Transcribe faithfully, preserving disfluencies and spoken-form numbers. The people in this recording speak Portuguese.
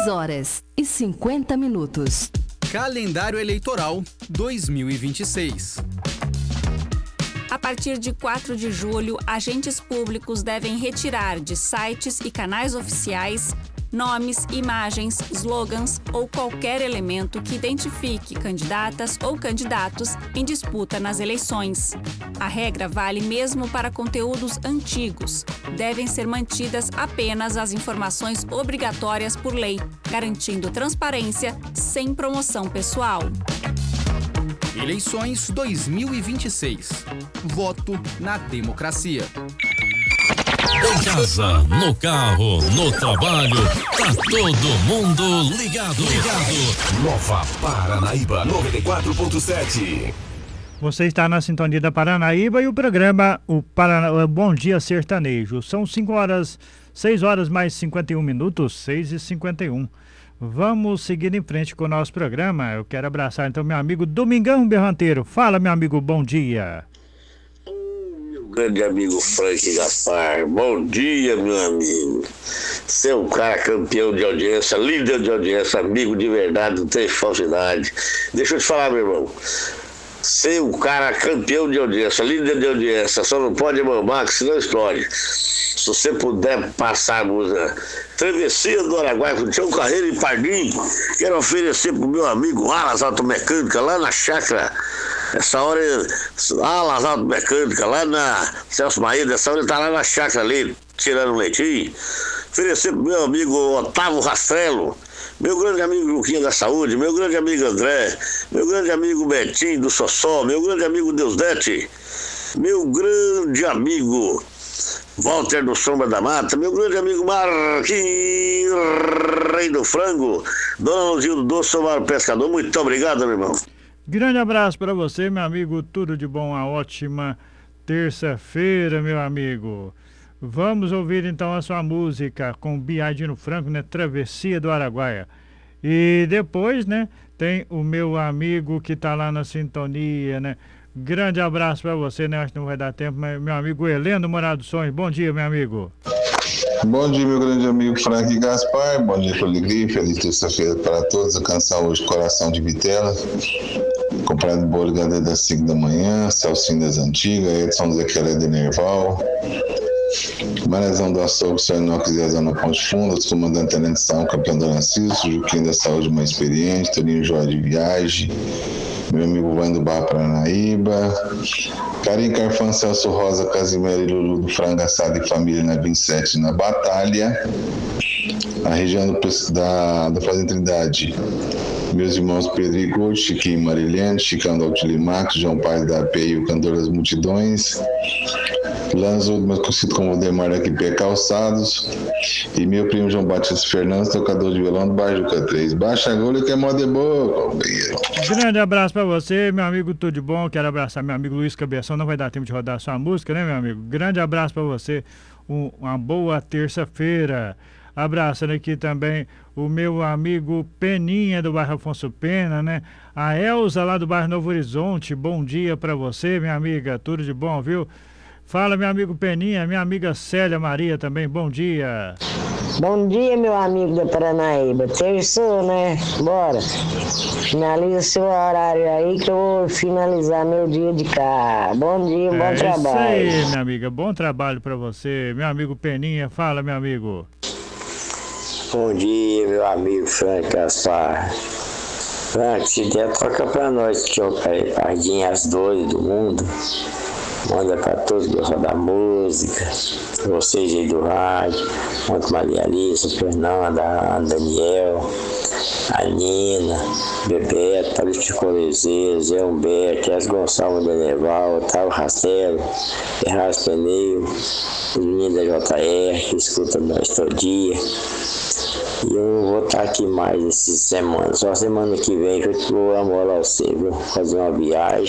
dez horas e cinquenta minutos. Calendário Eleitoral dois mil e vinte e seis. A partir de quatro de julho, agentes públicos devem retirar de sites e canais oficiais nomes, imagens, slogans ou qualquer elemento que identifique candidatas ou candidatos em disputa nas eleições. A regra vale mesmo para conteúdos antigos. Devem ser mantidas apenas as informações obrigatórias por lei, garantindo transparência sem promoção pessoal. Eleições dois mil e vinte e seis. Voto na democracia. Em casa, no carro, no trabalho, tá todo mundo ligado. Ligado. Nova Paranaíba noventa e quatro ponto sete. Você está na sintonia da Paranaíba e o programa o Parana... Bom Dia Sertanejo. São cinco horas, seis horas mais cinquenta e um minutos, seis e cinquenta e um. Vamos seguir em frente com o nosso programa. Eu quero abraçar então meu amigo Domingão Berranteiro. Fala, meu amigo, bom dia. Grande amigo Frank Gaspar, bom dia, meu amigo. Você é um cara campeão de audiência, líder de audiência, amigo de verdade, não tem falsidade. Deixa eu te falar, meu irmão. Você é um cara campeão de audiência, líder de audiência, só não pode mamar, que senão explode. Se você puder passar a música Travessia do Araguaia com Tião Carreiro e Pardinho, quero oferecer pro meu amigo Alas Automecânica, lá na chácara. Essa hora, Alas Automecânica, lá na Celso Maíra, essa hora ele tá lá na chácara ali, tirando um leitinho. Oferecer pro meu amigo Otávio Rastrello, meu grande amigo Luquinha da Saúde, meu grande amigo André, meu grande amigo Betinho do Sossó, meu grande amigo Deusdete, meu grande amigo Walter do Sombra da Mata, meu grande amigo Marquinhos Rei do Frango, Dona Luzia do Doce, sou Mário Pescador. Muito obrigado, meu irmão. Grande abraço para você, meu amigo. Tudo de bom, uma ótima terça-feira, meu amigo. Vamos ouvir então a sua música com Biadino Franco, né? Travessia do Araguaia. E depois, né, tem o meu amigo que tá lá na sintonia, né? Grande abraço para você, né? Acho que não vai dar tempo, mas meu amigo Heleno Morado dos Sonhos. Bom dia, meu amigo. Bom dia, meu grande amigo Frank Gaspar. Bom dia, Alegria. Feliz terça-feira para todos. A canção hoje, Coração de Vitela. Comprado bolo das cinco da manhã. Salsinha das Antigas. Edson Zequela de Nerval. Manezão do Açougue, São Inox e Azão na Ponte Funda. Os comandantes Tenente São, campeão da Narciso. Juquinho da Saúde mais experiente. Toninho Jorge de Viagem. Meu amigo Van do Bar Paranaíba, Carinho Carfan, Celso Rosa, Casimiro e Lulu do Frango Assado e Família na vinte e sete na Batalha, a região do, da, da Fazenda Trindade, meus irmãos Pedro e Gold, Chiquinho e Marilene, Chicão da Altilimax, João Paz da A P I, o Cantor das Multidões, Lanzo, mais conhecido como Demar aqui Pé Calçados, e meu primo João Batista Fernandes, tocador de violão do Bajuca três. Baixa agulha que é moda de boa, companheiro. Grande abraço pra você, meu amigo, tudo de bom. Quero abraçar meu amigo Luiz Cabeção. Não vai dar tempo de rodar a sua música, né, meu amigo? Grande abraço pra você. Um, uma boa terça-feira. Abraçando aqui também o meu amigo Peninha do bairro Afonso Pena, né? A Elza lá do bairro Novo Horizonte. Bom dia pra você, minha amiga. Tudo de bom, viu? Fala, meu amigo Peninha, minha amiga Célia Maria também, bom dia. Bom dia, meu amigo da Paranaíba. Terçou, né? Bora. Finaliza seu horário aí que eu vou finalizar meu dia de cá. Bom dia, bom é trabalho. É isso aí, minha amiga. Bom trabalho pra você. Meu amigo Peninha, fala, meu amigo. Bom dia, meu amigo Frank Gaspar. Frank, se der, toca pra nós, que eu quero Pardinho, as dores do mundo. Manda pra todos que gostam da música, vocês aí do rádio, manda Maria Alice, Fernanda, a Daniel, a Nina, Bebeto, Paulo Colezeiro, Zé Humberto, As Gonçalves de Neval, Otávio Rastelo, Ferraz Pneu, os meninos da J R, que escutam nós todo dia. E eu não vou estar aqui mais essas semanas, só semana que vem que eu vou amolar você, vou fazer uma viagem.